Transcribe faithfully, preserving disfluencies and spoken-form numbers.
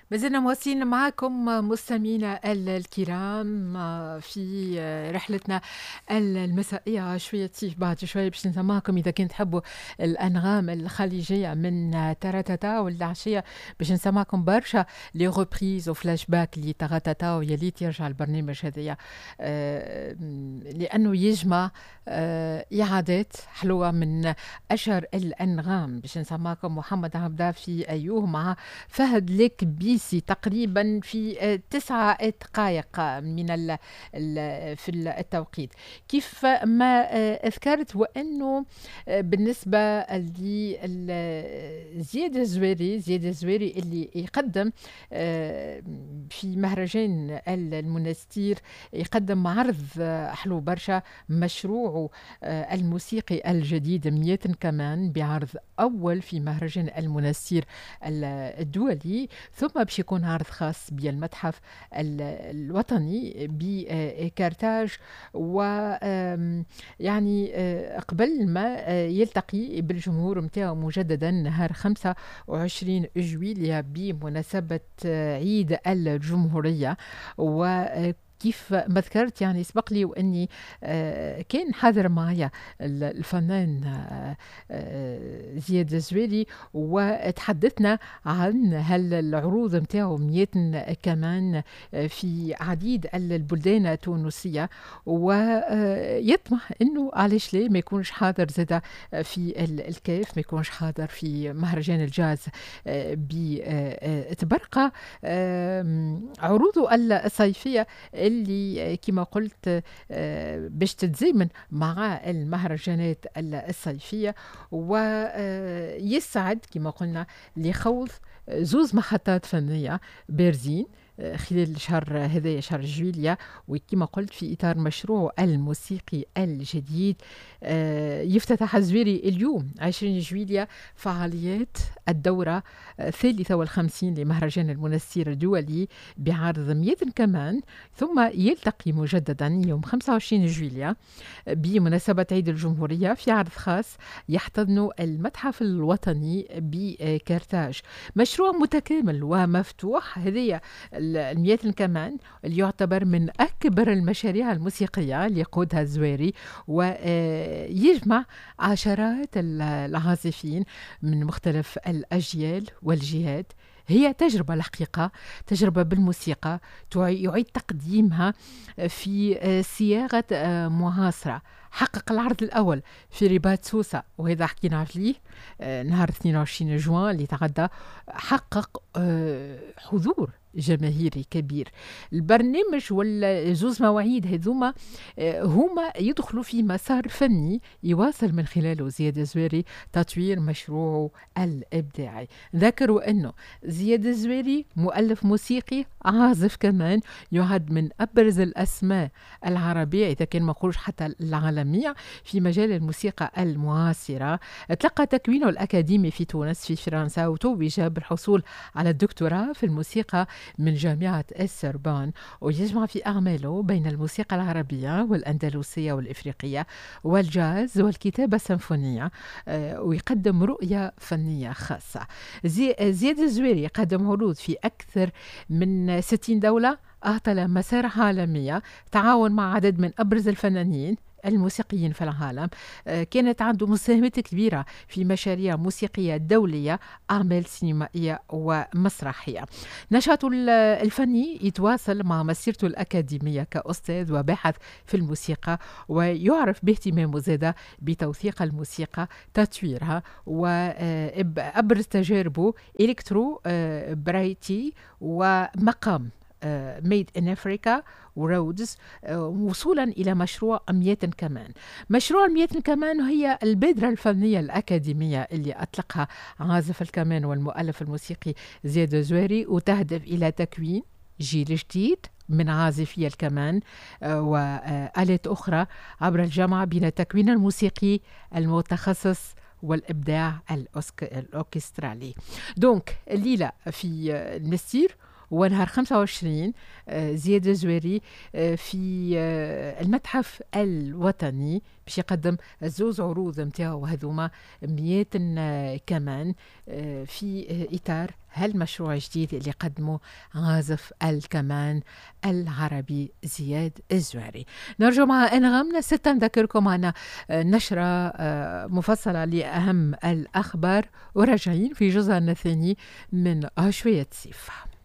ما زلنا مواصلين معكم مستمعينا الكرام في رحلتنا المسائية شوية تيف بعد شوية باش نسمعكم إذا كنت تحبوا الأنغام الخليجية من تاراتاتا، والعشية باش نسمعكم برشا لي ريبريز وفلاش باك اللي تاراتاتا ويليت يرجع البرنامج هذايا آه، لأنه يجمع آه، إعادات حلوة من أشهر الأنغام. باش نسمعكم محمد عبده في أيوه مع فهد الكبيسي تقريبا في آه، تسعة دقائق من ال ال في التوقيت. كيف ما آه، أذكرت وأنه آه، بالنسبة لزياد الزويري زياد الزويري اللي يقدم آه، في مهرجان المنستير، يقدم عرض آه، حلو برشا، مشروعه آه، الموسيقي الجديد مية كمان بعرض أول في مهرجان المنستير الدولي، ثم باش يكون عرض خاص بالمتحف ال- الوطني بكارتاج. و آم، يعني آه، قبل ما آه، يلتقي بالجمهور متاعه مجددا نهار خمسة وعشرين جويلية بمناسبة آه، عيد الجمهورية. و كيف ما ذكرت يعني سبق لي واني آه، كان حاضر معايا ال- الفنان آه، آه، زياد الزويري، وتحدثنا عن هل العروض متاعو مية كمان آه، في عديد البلدان التونسية، ويطمح انه علاش ليه ما يكونش حاضر زادا في ال- الكيف، ما يكونش حاضر في مهرجان الجاز آه، بتبرقة. آم، عروضه الصيفية اللي كما قلت آه، باش تتزامن مع المهرجانات الصيفية، ويسعد كما قلنا لخوض زوز محطات فنية بارزين آه، خلال الشهر هذا شهر جويليا، وكما قلت في إطار مشروع الموسيقي الجديد. آه، يفتتح الزويري اليوم عشرين جويليا فعاليات الدورة الثالثة والخمسين لمهرجان المنستير الدولي بعرض مية كمان، ثم يلتقي مجددا يوم خمسة وعشرين جويليا بمناسبة عيد الجمهورية في عرض خاص يحتضن المتحف الوطني بكرتاج. مشروع متكامل ومفتوح، هذه المياه كمان اللي يعتبر من أكبر المشاريع الموسيقية اللي يقودها الزويري، ويجمع عشرات العازفين من مختلف الأجيال والجهات. هي تجربة الحقيقة، تجربة بالموسيقى يعيد تقديمها في آه، صياغة آه، معاصرة. حقق العرض الأول في رباط سوسة، وهذا حكينا عليه آه، نهار اثنين وعشرين جوان اللي تعدى، حقق آه، حضور جماهيري كبير. البرنامج ولا زوز مواعيد هذوما آه، هما يدخلوا في مسار فني يواصل من خلاله زياد الزويري تطوير مشروعه الإبداعي. ذكروا أنه زياد الزويري مؤلف موسيقي، عازف كمان، يعد من أبرز الأسماء العربية إذا كان ما نقولش حتى العالمية في مجال الموسيقى المعاصرة. تلقى تكوينه الأكاديمي في تونس في فرنسا، وتوج بالحصول على الدكتوراه في الموسيقى من جامعة السربان، ويجمع في أعماله بين الموسيقى العربية والأندلسية والإفريقية والجاز والكتابة السيمفونية، آه، ويقدم رؤية فنية خاصة. زي زياد الزويري قدم عروض في أكثر من ستين دولة، أعطى مسار عالمية، تعاون مع عدد من أبرز الفنانين الموسيقيين في العالم. آه، كانت عنده مساهمات كبيرة في مشاريع موسيقية دولية، أعمال سينمائية ومسرحية. نشاطه ال- الفني يتواصل مع مسيرته الأكاديمية كأستاذ وباحث في الموسيقى، ويعرف باهتمامه زادة بتوثيق الموسيقى، تطويرها، وأبرز تجاربه إلكترو آه، برايتي ومقام ميد ان افريكا ورودز، وصولا الى مشروع مية كمان. مشروع مية كمان هي البذره الفنيه الاكاديميه اللي اطلقها عازف الكمان والمؤلف الموسيقي زياد الزويري، وتهدف الى تكوين جيل جديد من عازفي الكمان آه، وآلات أخرى عبر الجامعة بين التكوين الموسيقي المتخصص والإبداع الأوسك- الأوركسترالي. دونك الليلة في آه، المستير، ونهار خمسة وعشرين آه، زياد الزويري آه، في آه، المتحف الوطني باش يقدم الزوز عروض نتاعو هذوما مئات آه، كمان آه، في آه، إطار هالمشروع الجديد اللي قدمه عازف الكمان العربي زياد الزويري. نرجع مع أنغام. ستة نذكركم معنا آه، نشرة آه، مفصلة لأهم الأخبار، وراجعين في جزءنا الثاني من عشوية سيف.